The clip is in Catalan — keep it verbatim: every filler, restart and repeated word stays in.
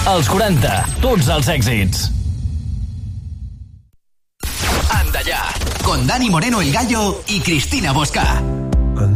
Els quaranta, tots els èxits. Andallá, con Dani Moreno el Gallo y Cristina Bosca.